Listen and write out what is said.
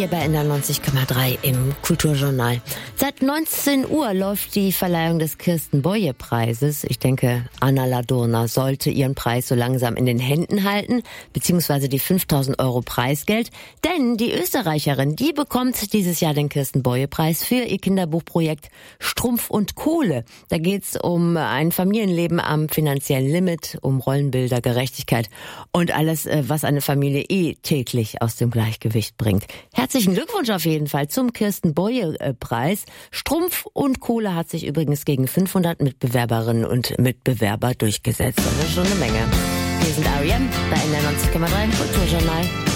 hier bei NDR 90,3 im Kulturjournal. Seit 19 Uhr läuft die Verleihung des Kirsten-Boye-Preises. Ich denke, Anna Ladurner sollte ihren Preis so langsam in den Händen halten, beziehungsweise die 5.000 € Preisgeld. Denn die Österreicherin, die bekommt dieses Jahr den Kirsten-Boye-Preis für ihr Kinderbuchprojekt Strumpf und Kohle. Da geht's um ein Familienleben am finanziellen Limit, um Rollenbilder, Gerechtigkeit und alles, was eine Familie täglich aus dem Gleichgewicht bringt. Herzlichen Glückwunsch auf jeden Fall zum Kirsten-Boye-Preis. Strumpf und Kohle hat sich übrigens gegen 500 Mitbewerberinnen und Mitbewerber durchgesetzt. Das ist schon eine Menge. Wir sind R.E.M. bei NDR 90,3 im Kulturjournal.